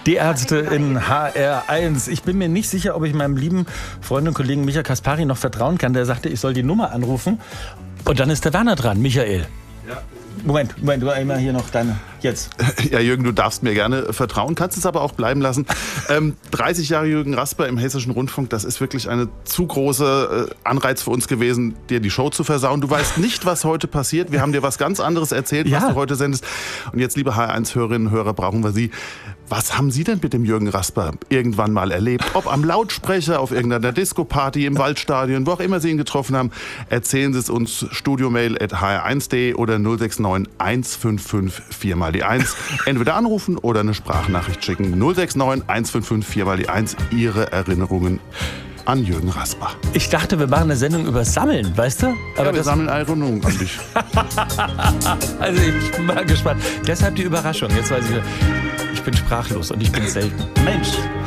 Die Ärzte in HR1. Ich bin mir nicht sicher, ob ich meinem lieben Freund und Kollegen Michael Kaspari noch vertrauen kann. Der sagte, ich soll die Nummer anrufen. Und dann ist der Werner dran. Michael. Ja. Moment, du einmal hier noch deine. Jetzt. Ja, Jürgen, du darfst mir gerne vertrauen, kannst es aber auch bleiben lassen. 30 Jahre Jürgen Rasper im Hessischen Rundfunk, das ist wirklich eine zu große Anreiz für uns gewesen, dir die Show zu versauen. Du weißt nicht, was heute passiert. Wir haben dir was ganz anderes erzählt, was du heute sendest. Und jetzt, liebe HR1-Hörerinnen und Hörer, brauchen wir Sie. Was haben Sie denn mit dem Jürgen Rasper irgendwann mal erlebt? Ob am Lautsprecher, auf irgendeiner Disco-Party, im Waldstadion, wo auch immer Sie ihn getroffen haben, erzählen Sie es uns, studiomail@hr1.de oder 069 155 4 mal die 1. Entweder anrufen oder eine Sprachnachricht schicken. 069 155 4 mal die 1. Ihre Erinnerungen an Jürgen Rasper. Ich dachte, wir machen eine Sendung über Sammeln, weißt du? Aber wir sammeln Erinnerungen an dich. Also ich bin mal gespannt. Deshalb die Überraschung. Jetzt weiß ich bin sprachlos und ich bin selten. Mensch.